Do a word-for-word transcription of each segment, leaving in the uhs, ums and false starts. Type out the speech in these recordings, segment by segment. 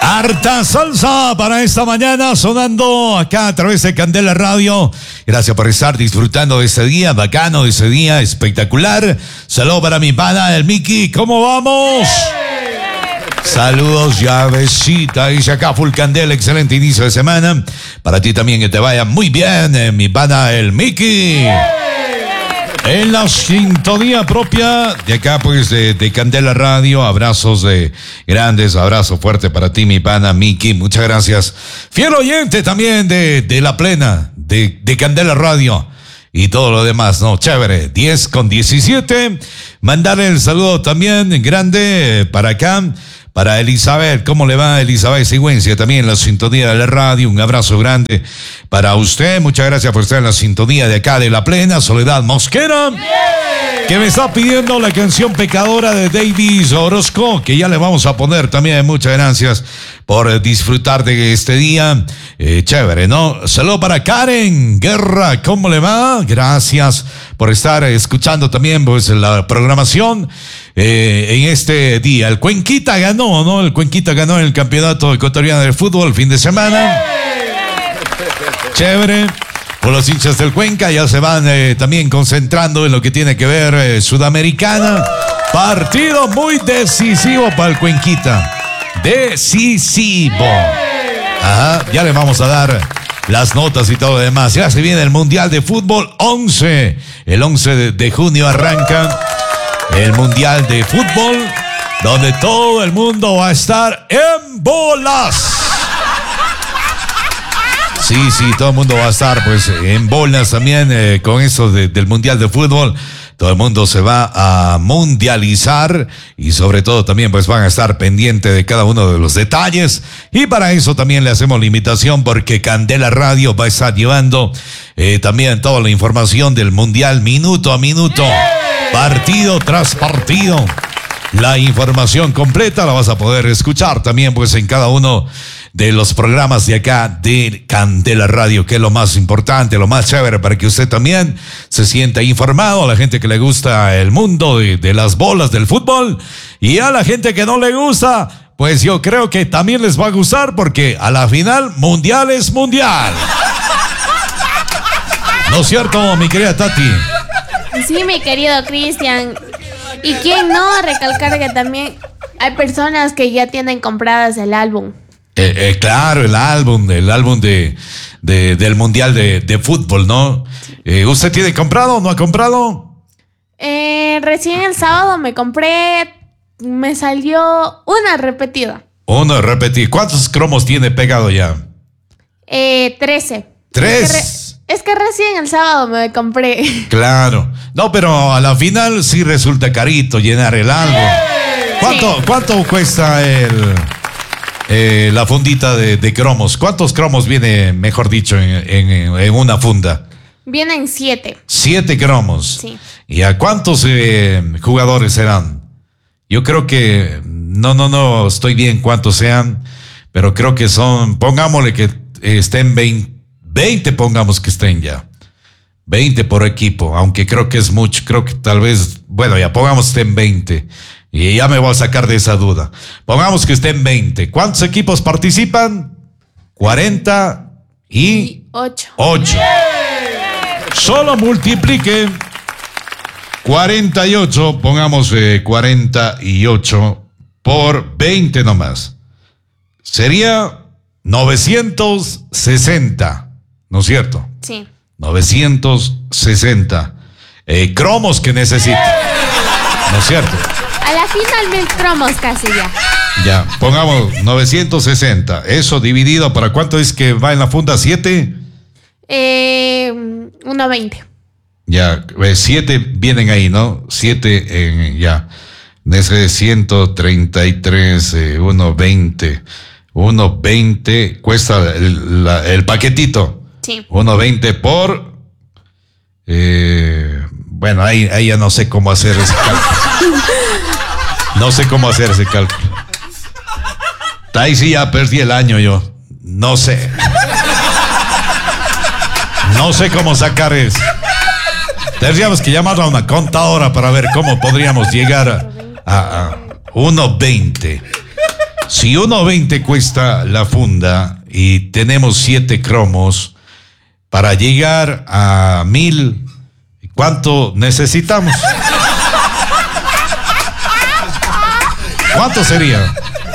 Harta salsa para esta mañana sonando acá a través de Candela Radio. Gracias por estar disfrutando de ese día bacano, de ese día espectacular. Saludos para mi pana, el Miki. ¿Cómo vamos? Saludos, llavecita. Dice acá Full Candela, excelente inicio de semana. Para ti también que te vaya muy bien, eh, mi pana, el Miki. En la sintonía propia de acá, pues, de, de Candela Radio. Abrazos de grandes, abrazo fuerte para ti, mi pana Miki. Muchas gracias. Fiel oyente también de, de La Plena, de, de Candela Radio y todo lo demás, ¿no? Chévere. diez con diecisiete. Mandarle el saludo también grande para acá. Para Elizabeth, ¿cómo le va Elizabeth Sigüencia? También en la sintonía de la radio, un abrazo grande para usted. Muchas gracias por estar en la sintonía de acá de La Plena. Soledad Mosquera, yeah, que me está pidiendo la canción Pecadora de Davis Orozco, que ya le vamos a poner también. Muchas gracias por disfrutar de este día. Eh, chévere, ¿no? Saludo para Karen Guerra, ¿cómo le va? Gracias por estar escuchando también, pues, la programación. Eh, en este día, el Cuenquita ganó, ¿no? El Cuenquita ganó en el campeonato ecuatoriano de fútbol el fin de semana. Chévere. Por los hinchas del Cuenca ya se van eh, también concentrando en lo que tiene que ver eh, Sudamericana. Partido muy decisivo para el Cuenquita. Decisivo. Ajá, ya le vamos a dar las notas y todo lo demás. Ya se viene el Mundial de Fútbol once. El once de, de junio arranca el Mundial de Fútbol, donde todo el mundo va a estar en bolas. Sí, sí, todo el mundo va a estar pues en bolas también eh, con eso de, del Mundial de Fútbol. Todo el mundo se va a mundializar y sobre todo también pues van a estar pendientes de cada uno de los detalles. Y para eso también le hacemos la invitación porque Candela Radio va a estar llevando eh, también toda la información del Mundial minuto a minuto. Partido tras partido. La información completa la vas a poder escuchar también pues en cada uno de los programas de acá de Candela Radio, que es lo más importante, lo más chévere para que usted también se sienta informado. A la gente que le gusta el mundo de, de las bolas del fútbol y a la gente que no le gusta, pues yo creo que también les va a gustar porque a la final mundial es mundial. ¿No es cierto, mi querida Tati? Sí, mi querido Cristian. ¿Y quién no? Recalcar que también hay personas que ya tienen compradas el álbum. Eh, eh, claro, el álbum, el álbum de, de del Mundial de, de Fútbol, ¿no? Eh, ¿Usted tiene comprado o no ha comprado? Eh, recién el sábado me compré, me salió una repetida. Una repetida. ¿Cuántos cromos tiene pegado ya? Eh, trece. ¿Tres? Es que, re, es que recién el sábado me compré. Claro. No, pero a la final sí resulta carito llenar el álbum. ¿Cuánto, sí. ¿Cuánto cuesta el... Eh, la fundita de, de cromos? ¿Cuántos cromos viene, mejor dicho, en, en, en una funda? Vienen siete. Siete cromos. Sí. ¿Y a cuántos eh, jugadores serán? Yo creo que, no, no, no, estoy bien cuántos sean, pero creo que son, pongámosle que estén veinte, veinte pongamos que estén ya. veinte por equipo, aunque creo que es mucho, creo que tal vez, bueno, ya pongamos que estén veinte. Y ya me voy a sacar de esa duda. Pongamos que estén veinte. ¿Cuántos equipos participan? cuarenta y ocho. Solo multiplique cuarenta y ocho, pongamos eh, cuarenta y ocho por veinte nomás. Sería novecientos sesenta, ¿no es cierto? Sí. novecientos sesenta eh, cromos que necesita, ¿no es cierto? A la final mil cromos casi ya. Ya, pongamos novecientos sesenta. Eso dividido, ¿para cuánto es que va en la funda? ¿Siete? Eh, uno veinte. Ya, siete vienen ahí, ¿no? Siete en, ya. De ese ciento treinta y tres, eh, uno veinte. uno veinte cuesta el, la, el paquetito. Sí. uno veinte por... Eh, bueno, ahí, ahí ya no sé cómo hacer ese cálculo. No sé cómo hacer ese cálculo. Ahí sí ya perdí el año yo. No sé. No sé cómo sacar eso. Tendríamos que llamar a una contadora para ver cómo podríamos llegar a, a uno veinte. Si uno veinte cuesta la funda y tenemos siete cromos, para llegar a mil, ¿cuánto necesitamos? ¿Cuánto sería?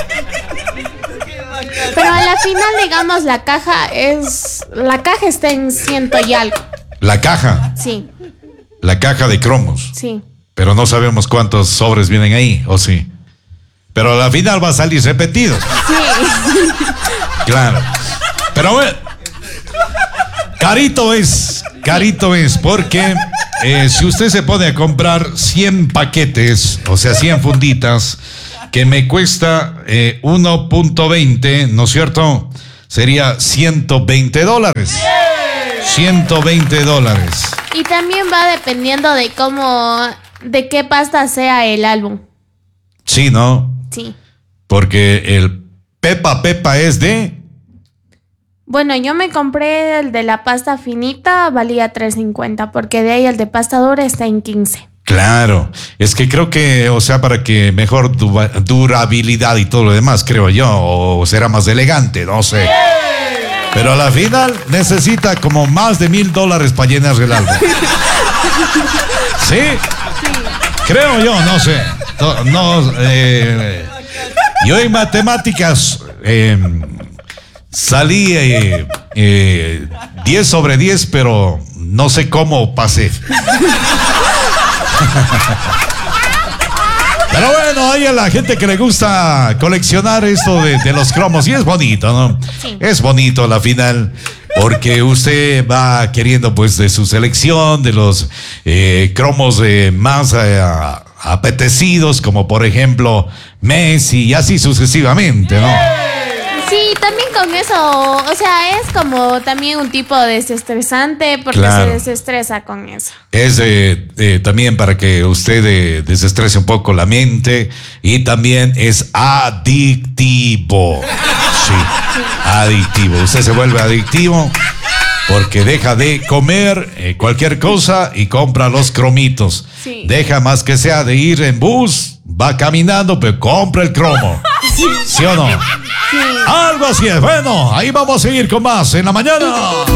Pero a la final, digamos, la caja es... La caja está en ciento y algo. La caja. Sí, La caja de cromos. sí. Pero no sabemos cuántos sobres vienen ahí, ¿o sí? Pero a la final va a salir repetido. Sí. Claro. Pero bueno, carito es, carito es, porque eh, si usted se pone a comprar cien paquetes, o sea, cien funditas, que me cuesta eh, uno punto veinte, ¿no es cierto? Sería ciento veinte dólares. ciento veinte dólares. Y también va dependiendo de cómo... De qué pasta sea el álbum. Sí, ¿no? Sí. Porque el Pepa Pepa es de... Bueno, yo me compré el de la pasta finita, valía tres cincuenta, porque de ahí el de pasta dura está en quince. Claro, es que creo que, o sea, para que mejor du- durabilidad y todo lo demás, creo yo, o será más elegante, no sé. Pero a la final necesita como más de mil dólares para llenar el álbum. ¿Sí? Creo yo, no sé. To- No, eh, yo en matemáticas eh, salí eh, eh, diez sobre diez, pero no sé cómo pasé. Pero bueno, hay a la gente que le gusta coleccionar esto de, de los cromos y es bonito, ¿no? Sí. Es bonito la final porque usted va queriendo pues de su selección, de los eh, cromos eh, más eh, apetecidos, como por ejemplo Messi y así sucesivamente, ¿no? Sí, también con eso, o sea, es como también un tipo de desestresante porque Claro. se desestresa con eso. Es eh, eh, también para que usted eh, desestrese un poco la mente y también es adictivo. Sí, adictivo. Usted se vuelve adictivo porque deja de comer eh, cualquier cosa y compra los cromitos. Sí. Deja más que sea de ir en bus, va caminando, pero compra el cromo. ¿Sí o no? Sí. Algo así es. Bueno, ahí vamos a seguir con más en la mañana.